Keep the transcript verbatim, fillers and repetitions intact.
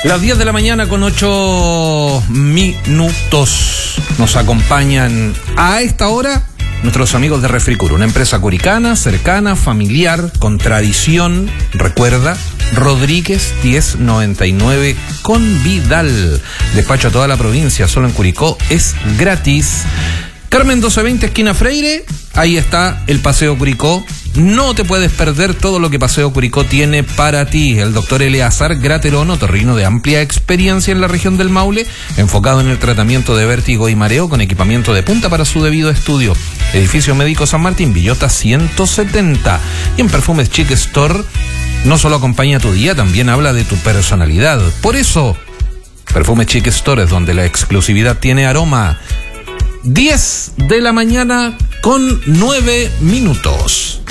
Las diez de la mañana con ocho minutos. Nos acompañan a esta hora nuestros amigos de Refricur, una empresa curicana, cercana, familiar, con tradición. Recuerda, Rodríguez diez noventa y nueve con Vidal. Despacho a toda la provincia, solo en Curicó es gratis. Carmen doce veinte, esquina Freire. Ahí está el Paseo Curicó. No te puedes perder todo lo que Paseo Curicó tiene para ti. El doctor Eleazar Graterón, otorrino de amplia experiencia en la región del Maule, enfocado en el tratamiento de vértigo y mareo con equipamiento de punta para su debido estudio. Edificio Médico San Martín, Villota ciento setenta. Y en Perfumes Chic Store, no solo acompaña tu día, también habla de tu personalidad. Por eso, Perfumes Chic Store es donde la exclusividad tiene aroma. diez de la mañana con nueve minutos.